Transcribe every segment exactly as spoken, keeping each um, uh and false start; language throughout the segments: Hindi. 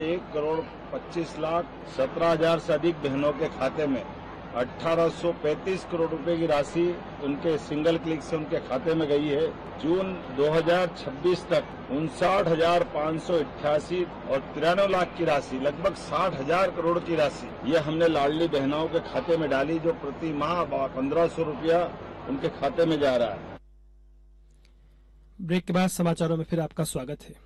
एक करोड़ पच्चीस लाख सत्रह हजार से अधिक बहनों के खाते में अठारह सौ पैंतीस करोड़ रुपए की राशि उनके सिंगल क्लिक से उनके खाते में गई है। जून दो हजार छब्बीस तक उनसाठ हजार पाँच सौ अट्ठासी और तिरानवे लाख की राशि, लगभग साठ हजार करोड़ की राशि ये हमने लाडली बहनों के खाते में डाली, जो प्रति माह पंद्रह सौ रुपया उनके खाते में जा रहा है। ब्रेक के बाद समाचारों में फिर आपका स्वागत है।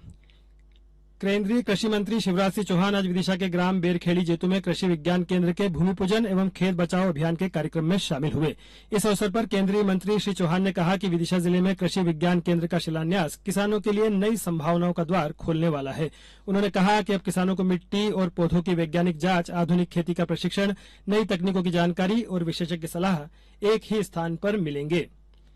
केंद्रीय कृषि मंत्री शिवराज सिंह चौहान आज विदिशा के ग्राम बेरखेड़ी जेतू में कृषि विज्ञान केंद्र के भूमि पूजन एवं खेत बचाओ अभियान के कार्यक्रम में शामिल हुए। इस अवसर पर केंद्रीय मंत्री श्री चौहान ने कहा कि विदिशा जिले में कृषि विज्ञान केंद्र का शिलान्यास किसानों के लिए नई संभावनाओं का द्वार खोलने वाला है। उन्होंने कहा कि अब किसानों को मिट्टी और पौधों की वैज्ञानिक जांच, आधुनिक खेती का प्रशिक्षण, नई तकनीकों की जानकारी और विशेषज्ञ सलाह एक ही स्थान पर मिलेंगे।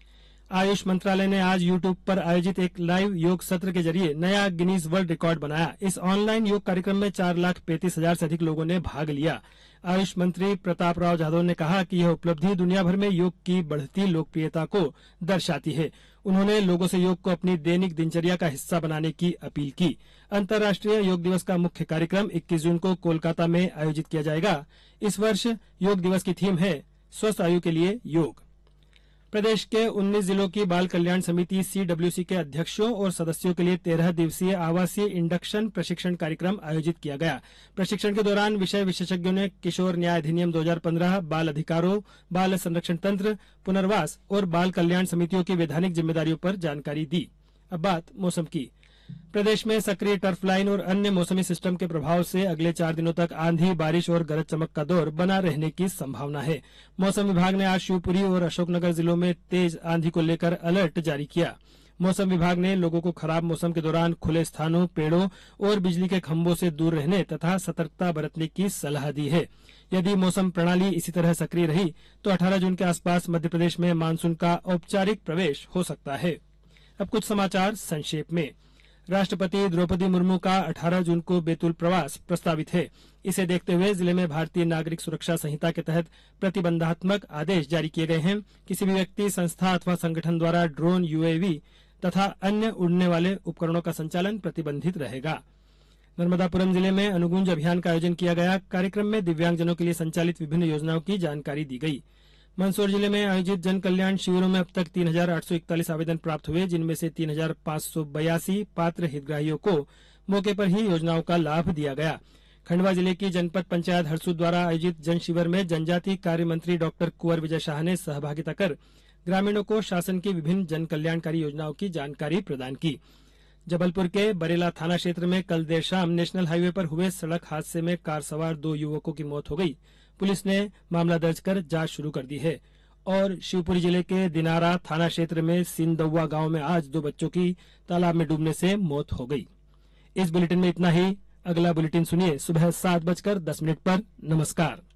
आयुष मंत्रालय ने आज यूट्यूब पर आयोजित एक लाइव योग सत्र के जरिए नया गिनीज वर्ल्ड रिकॉर्ड बनाया। इस ऑनलाइन योग कार्यक्रम में चार लाख पैंतीस हजार से अधिक लोगों ने भाग लिया। आयुष मंत्री प्रताप राव जाधव ने कहा कि यह उपलब्धि दुनिया भर में योग की बढ़ती लोकप्रियता को दर्शाती है। उन्होंने लोगों से योग को अपनी दैनिक दिनचर्या का हिस्सा बनाने की अपील की। अंतर्राष्ट्रीय योग दिवस का मुख्य कार्यक्रम इक्कीस जून को कोलकाता में आयोजित किया जाएगा। इस वर्ष योग दिवस की थीम है स्वस्थ आयु के लिए योग। प्रदेश के उन्नीस जिलों की बाल कल्याण समिति सीडब्ल्यूसी के अध्यक्षों और सदस्यों के लिए तेरह दिवसीय आवासीय इंडक्शन प्रशिक्षण कार्यक्रम आयोजित किया गया। प्रशिक्षण के दौरान विषय विशेषज्ञों ने किशोर न्याय अधिनियम दो हजार पंद्रह, बाल अधिकारों, बाल संरक्षण तंत्र, पुनर्वास और बाल कल्याण समितियों की वैधानिक जिम्मेदारियों पर जानकारी दी। अब बात मौसम की। प्रदेश में सक्रिय टर्फ लाइन और अन्य मौसमी सिस्टम के प्रभाव से अगले चार दिनों तक आंधी, बारिश और गरज चमक का दौर बना रहने की संभावना है। मौसम विभाग ने आज शिवपुरी और अशोकनगर जिलों में तेज आंधी को लेकर अलर्ट जारी किया। मौसम विभाग ने लोगों को खराब मौसम के दौरान खुले स्थानों, पेड़ों और बिजली के खंभों से दूर रहने तथा सतर्कता बरतने की सलाह दी है। यदि मौसम प्रणाली इसी तरह सक्रिय रही तो अठारह जून के आसपास मध्य प्रदेश में मानसून का औपचारिक प्रवेश हो सकता है। अब कुछ समाचार संक्षेप में। राष्ट्रपति द्रौपदी मुर्मू का अठारह जून को बैतूल प्रवास प्रस्तावित है। इसे देखते हुए जिले में भारतीय नागरिक सुरक्षा संहिता के तहत प्रतिबंधात्मक आदेश जारी किए गए हैं। किसी भी व्यक्ति, संस्था अथवा संगठन द्वारा ड्रोन, यूएवी तथा अन्य उड़ने वाले उपकरणों का संचालन प्रतिबंधित रहेगा। नर्मदापुरम जिले में अनुगुंज अभियान का आयोजन किया गया। कार्यक्रम में दिव्यांगजनों के लिए संचालित विभिन्न योजनाओं की जानकारी दी गई। मंदसौर जिले में आयोजित जन कल्याण शिविरों में अब तक तीन हजार आठ सौ इकतालीस आवेदन प्राप्त हुए, जिनमें से तीन हजार पाँच सौ बयासी पात्र हितग्राहियों को मौके पर ही योजनाओं का लाभ दिया गया। खंडवा जिले की जनपद पंचायत हरसूद द्वारा आयोजित जन शिविर में जनजातीय कार्य मंत्री डॉक्टर कुंवर विजय शाह ने सहभागिता कर ग्रामीणों को शासन की विभिन्न जन कल्याणकारी योजनाओं की जानकारी प्रदान की। जबलपुर के बरेला थाना क्षेत्र में कल देर शाम नेशनल हाईवे पर हुए सड़क हादसे में कार सवार दो युवकों की मौत हो गई। पुलिस ने मामला दर्ज कर जांच शुरू कर दी है। और शिवपुरी जिले के दिनारा थाना क्षेत्र में सिंदौवा गांव में आज दो बच्चों की तालाब में डूबने से मौत हो गई। इस बुलेटिन में इतना ही। अगला बुलेटिन सुनिए सुबह सात बजकर दस मिनट पर। नमस्कार।